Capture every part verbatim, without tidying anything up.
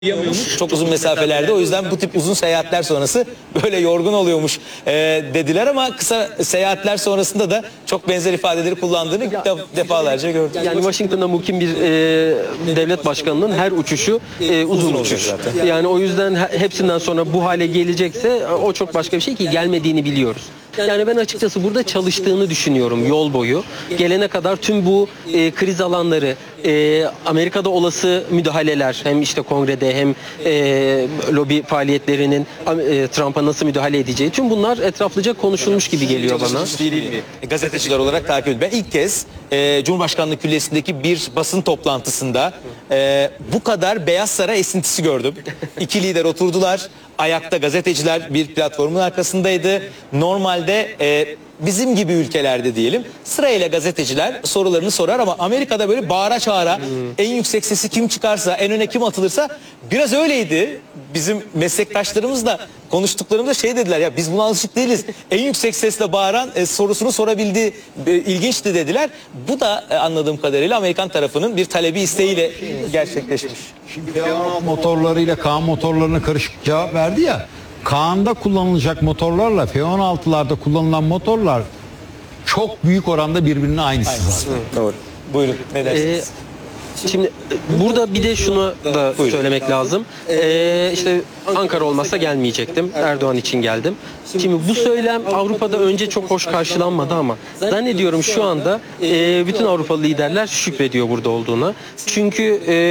Yapıyormuş çok uzun mesafelerde, o yüzden bu tip uzun seyahatler sonrası böyle yorgun oluyormuş e, dediler ama kısa seyahatler sonrasında da çok benzer ifadeleri kullandığını de, defalarca gördük. Yani Washington'da mukim bir e, devlet başkanının her uçuşu e, uzun, uzun uçuş. Zaten. Yani o yüzden hepsinden sonra bu hale gelecekse o çok başka bir şey ki gelmediğini biliyoruz. Yani ben açıkçası burada çalıştığını düşünüyorum yol boyu. Gelene kadar tüm bu e, kriz alanları, e, Amerika'da olası müdahaleler, hem işte kongrede hem e, lobi faaliyetlerinin e, Trump'a nasıl müdahale edeceği, tüm bunlar etraflıca konuşulmuş gibi geliyor bana. Gazeteciler olarak takip ediyorum. Ben ilk kez e, Cumhurbaşkanlığı Külliyesi'ndeki bir basın toplantısında e, bu kadar Beyaz Saray esintisi gördüm. İki lider oturdular. Ayakta gazeteciler bir platformun arkasındaydı. Normalde e, bizim gibi ülkelerde diyelim sırayla gazeteciler sorularını sorar ama Amerika'da böyle bağıra çağıra hmm. en yüksek sesi kim çıkarsa, en öne kim atılırsa biraz öyleydi. Bizim meslektaşlarımız da konuştuklarımızda şey dediler, ya biz buna alışık değiliz. En yüksek sesle bağıran e, sorusunu sorabildiği e, ilginçti dediler. Bu da e, anladığım kadarıyla Amerikan tarafının bir talebi isteğiyle gerçekleşmiş. Şimdi F on altı motorlarıyla Kaan motorlarına karışık cevap verdi ya. Kaan'da kullanılacak motorlarla F on altılarda kullanılan motorlar çok büyük oranda birbirine aynısı zaten. Doğru. Buyurun. Ne dersiniz? Ee, Şimdi burada bir de şunu da Buyurun. söylemek lazım. Ee, işte Ankara olmazsa gelmeyecektim. Erdoğan için geldim. Şimdi bu söylem Avrupa'da önce çok hoş karşılanmadı ama zannediyorum şu anda e, bütün Avrupalı liderler şükrediyor burada olduğuna. Çünkü e,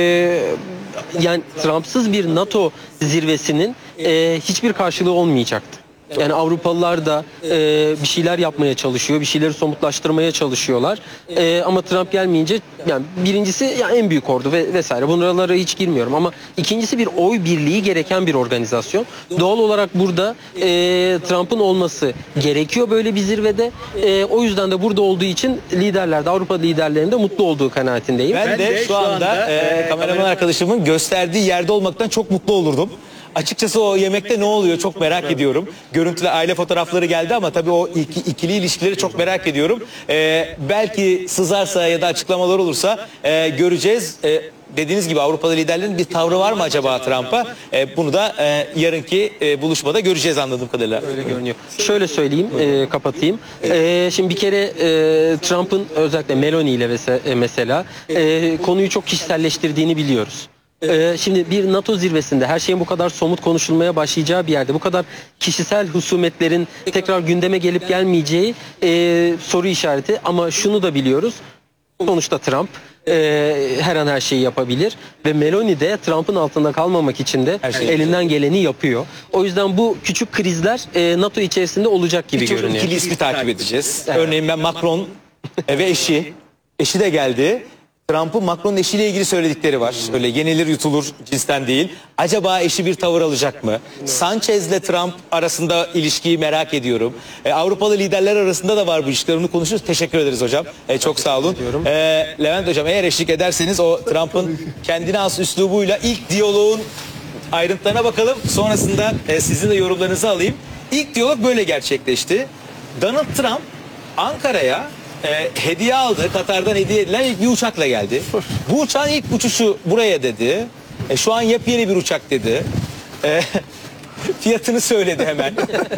yani Trump'sız bir NATO zirvesinin e, hiçbir karşılığı olmayacaktı. Yani Avrupalılar da e, bir şeyler yapmaya çalışıyor, bir şeyleri somutlaştırmaya çalışıyorlar. E, ama Trump gelmeyince, yani birincisi yani en büyük ordu ve vesaire. Bunlara hiç girmiyorum ama ikincisi bir oy birliği gereken bir organizasyon. Doğal olarak burada e, Trump'ın olması gerekiyor böyle bir zirvede. E, o yüzden de burada olduğu için liderler de, Avrupa liderlerinin de mutlu olduğu kanaatindeyim. Ben, ben de, de şu anda e, kameraman arkadaşımın gösterdiği yerde olmaktan çok mutlu olurdum. Açıkçası o yemekte ne oluyor çok merak ediyorum. Görüntülü aile fotoğrafları geldi ama tabii o iki, ikili ilişkileri çok merak ediyorum. Ee, belki sızarsa ya da açıklamalar olursa e, göreceğiz. E, dediğiniz gibi Avrupalı liderlerin bir tavrı var mı acaba Trump'a? E, bunu da e, yarınki e, buluşmada göreceğiz anladığım kadarıyla. Öyle görünüyor. Şöyle söyleyeyim, e, kapatayım. E, şimdi bir kere e, Trump'ın özellikle Meloni ile mesela e, konuyu çok kişiselleştirdiğini biliyoruz. Ee, şimdi bir NATO zirvesinde her şeyin bu kadar somut konuşulmaya başlayacağı bir yerde bu kadar kişisel husumetlerin tekrar gündeme gelip gelmeyeceği e, soru işareti, ama şunu da biliyoruz, sonuçta Trump e, her an her şeyi yapabilir ve Meloni de Trump'ın altında kalmamak için de elinden geleni yapıyor. O yüzden bu küçük krizler e, NATO içerisinde olacak gibi Birçok görünüyor. İkili ismi takip edeceğiz. Evet. Örneğin ben Macron ve eşi, eşi de geldi. Trump'ın Macron'un eşiyle ilgili söyledikleri var. Öyle yenilir yutulur cinsten değil. Acaba eşi bir tavır alacak mı? Sanchez'le Trump arasında ilişkiyi merak ediyorum. Ee, Avrupalı liderler arasında da var bu ilişkiler. Onu konuşuruz. Teşekkür ederiz hocam. Ee, çok sağ olun. Ee, Levent hocam, eğer eşlik ederseniz o Trump'ın kendine has üslubuyla ilk diyaloğun ayrıntılarına bakalım. Sonrasında e, sizin de yorumlarınızı alayım. İlk diyalog böyle gerçekleşti. Donald Trump Ankara'ya E, hediye aldı. Katar'dan hediye edilen ilk bir uçakla geldi. Bu uçağın ilk uçuşu buraya dedi. E, şu an yepyeni bir uçak dedi. E, fiyatını söyledi hemen.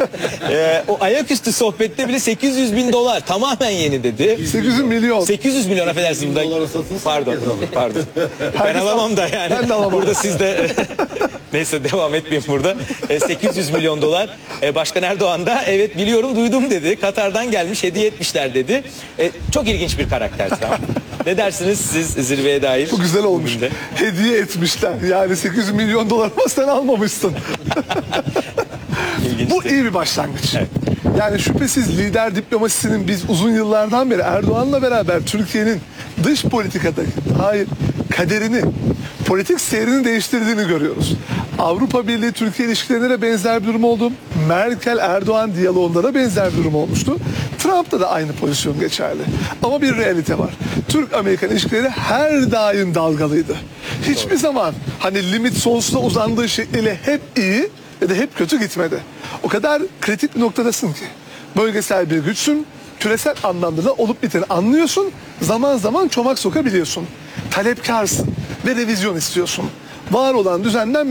e, o ayaküstü sohbette bile sekiz yüz bin dolar. Tamamen yeni dedi. sekiz yüz milyon. sekiz yüz milyon affedersin. Pardon. Pardon. Ben alamam da yani. Ben de alamam. Burada siz de neyse devam etmeyeyim burada. E, sekiz yüz milyon dolar. E, Başkan Erdoğan da evet biliyorum duydum dedi. Katar'dan gelmiş hediye etmişler dedi. E, çok ilginç bir karakter Trump. Ne dersiniz siz zirveye dair? Bu güzel olmuş. Hediye etmişler. Yani sekiz yüz milyon dolar ama sen almamışsın. Bu iyi bir başlangıç. Evet. Yani şüphesiz lider diplomasisinin biz uzun yıllardan beri Erdoğan'la beraber Türkiye'nin dış politikada hayır kaderini, politik seyrini değiştirdiğini görüyoruz. Avrupa Birliği Türkiye ilişkilerine de benzer bir durum oldu. Merkel Erdoğan diyaloğunda da benzer bir durum olmuştu. Trump'ta da aynı pozisyon geçerli. Ama bir realite var. Türk-Amerikan ilişkileri her daim dalgalıydı. Hiçbir zaman hani limit sonsuza uzandığı şekliyle hep iyi ya da hep kötü gitmedi. O kadar kritik bir noktadasın ki. Bölgesel bir güçsün, küresel anlamda da olup biteni anlıyorsun, zaman zaman çomak sokabiliyorsun. Talepkarsın ve revizyon istiyorsun. var olan düzenden